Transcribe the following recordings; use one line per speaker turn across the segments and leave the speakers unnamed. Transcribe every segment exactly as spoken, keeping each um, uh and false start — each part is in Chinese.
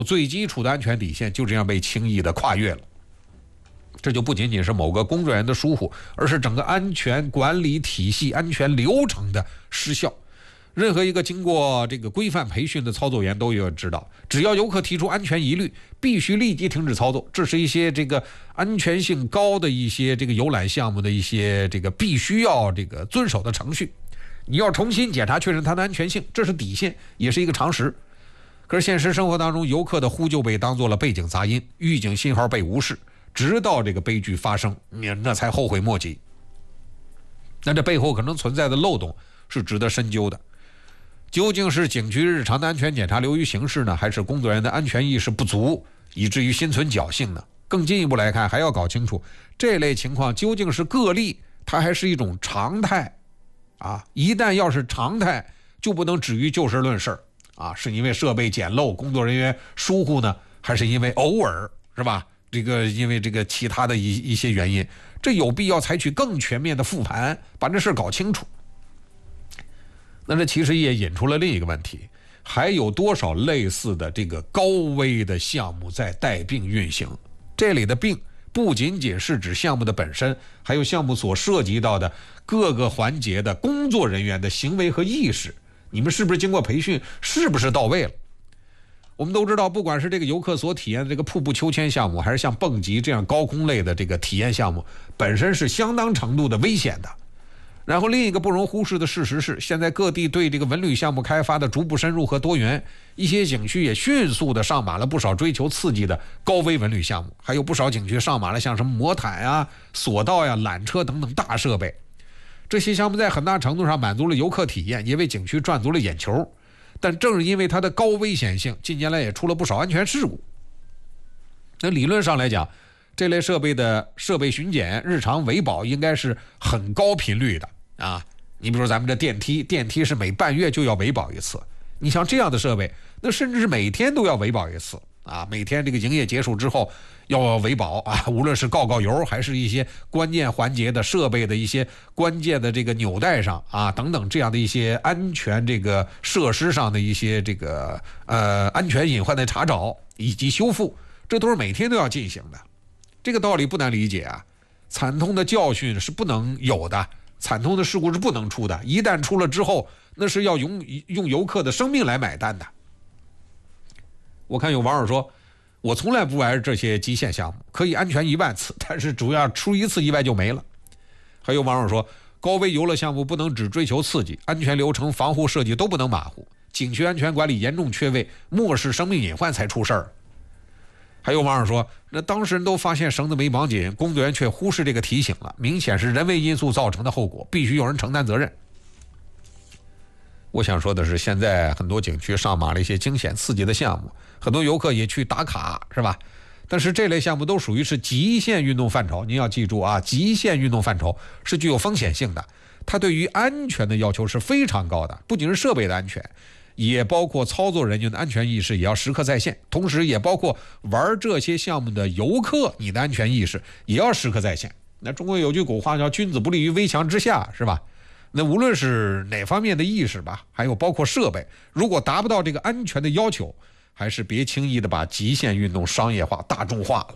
最基础的安全底线就这样被轻易的跨越了。这就不仅仅是某个工作人员的疏忽，而是整个安全管理体系、安全流程的失效。任何一个经过这个规范培训的操作员都要知道，只要游客提出安全疑虑，必须立即停止操作。这是一些这个安全性高的一些这个游览项目的一些这个必须要这个遵守的程序。你要重新检查确认它的安全性，这是底线，也是一个常识。可是现实生活当中，游客的呼救被当作了背景杂音，预警信号被无视，直到这个悲剧发生，那才后悔莫及。那这背后可能存在的漏洞是值得深究的。究竟是景区日常的安全检查流于形式呢，还是工作人员的安全意识不足，以至于心存侥幸呢？更进一步来看，还要搞清楚这类情况究竟是个例，它还是一种常态啊！一旦要是常态，就不能止于就事论事啊！是因为设备简陋、工作人员疏忽呢，还是因为偶尔，是吧？这个因为这个其他的一一些原因，这有必要采取更全面的复盘，把这事搞清楚。那这其实也引出了另一个问题，还有多少类似的这个高危的项目在带病运行？这里的病不仅仅是指项目的本身，还有项目所涉及到的各个环节的工作人员的行为和意识，你们是不是经过培训，是不是到位了？我们都知道，不管是这个游客所体验的这个瀑布秋千项目，还是像蹦极这样高空类的这个体验项目，本身是相当程度的危险的。然后另一个不容忽视的事实是，现在各地对这个文旅项目开发的逐步深入和多元，一些景区也迅速的上马了不少追求刺激的高危文旅项目，还有不少景区上马了像什么魔毯啊、索道呀、缆车等等大设备。这些项目在很大程度上满足了游客体验，也为景区赚足了眼球。但正是因为它的高危险性，近年来也出了不少安全事故。那理论上来讲，这类设备的设备巡检、日常维保应该是很高频率的啊。你比如说咱们这电梯，电梯是每半月就要维保一次。你像这样的设备，那甚至是每天都要维保一次啊。每天这个营业结束之后要维保啊，无论是告告油，还是一些关键环节的设备的一些关键的这个纽带上啊等等这样的一些安全这个设施上的一些这个呃安全隐患的查找以及修复，这都是每天都要进行的。这个道理不难理解啊，惨痛的教训是不能有的，惨痛的事故是不能出的，一旦出了之后，那是要用用游客的生命来买单的。我看有网友说，我从来不玩这些基线项目，可以安全一万次，但是主要出一次意外就没了。还有网友说，高危游乐项目不能只追求刺激，安全流程、防护设计都不能马虎，景区安全管理严重缺位，漠视生命隐患才出事儿。还有网友说，那当事人都发现绳子没绑紧，工作人员却忽视这个提醒了，明显是人为因素造成的后果，必须有人承担责任。我想说的是，现在很多景区上马了一些惊险刺激的项目，很多游客也去打卡，是吧？但是这类项目都属于是极限运动范畴，您要记住啊，极限运动范畴是具有风险性的，它对于安全的要求是非常高的，不仅是设备的安全，也包括操作人员的安全意识也要时刻在线，同时也包括玩这些项目的游客，你的安全意识也要时刻在线。那中国有句古话叫君子不立于危墙之下，是吧？那无论是哪方面的意识吧，还有包括设备，如果达不到这个安全的要求，还是别轻易的把极限运动商业化、大众化了。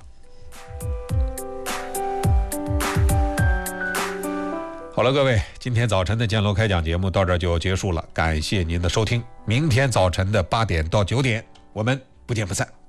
好了，各位，今天早晨的建楼开讲节目到这儿就结束了，感谢您的收听。明天早晨的八点到九点，我们不见不散。